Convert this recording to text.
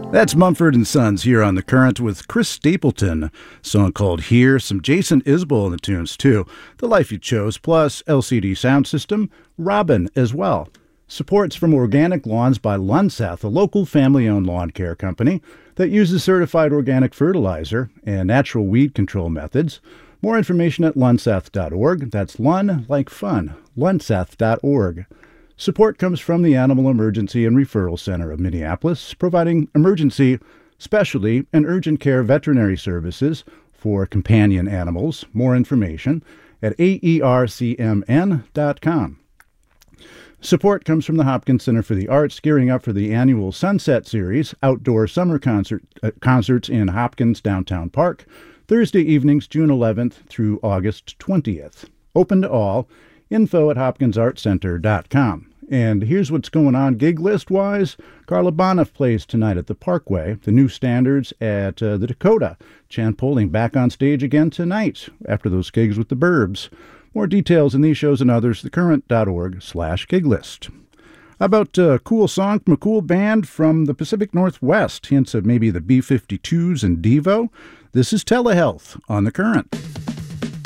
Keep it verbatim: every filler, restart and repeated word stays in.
That's Mumford and Sons here on The Current with Chris Stapleton. A song called Here. Some Jason Isbell in the tunes, too. The Life You Chose, plus L C D Sound System. Robin as well. Support's from Organic Lawns by Lunseth, a local family-owned lawn care company that uses certified organic fertilizer and natural weed control methods. More information at lunseth dot org. That's Lun like fun. lunseth dot org. Support comes from the Animal Emergency and Referral Center of Minneapolis, providing emergency, specialty, and urgent care veterinary services for companion animals. More information at A E R C M N dot com. Support comes from the Hopkins Center for the Arts, gearing up for the annual Sunset Series, outdoor summer concert, uh, concerts in Hopkins Downtown Park, Thursday evenings, June eleventh through August twentieth. Open to all. Info at hopkins art center dot com. And here's what's going on gig list-wise. Carla Bonoff plays tonight at the Parkway. The New Standards at uh, the Dakota. Chan Poling back on stage again tonight after those gigs with the Burbs. More details in these shows and others, thecurrent.org slash gig list. How about a cool song from a cool band from the Pacific Northwest? Hints of maybe the B fifty-twos and Devo. This is Telehealth on The Current.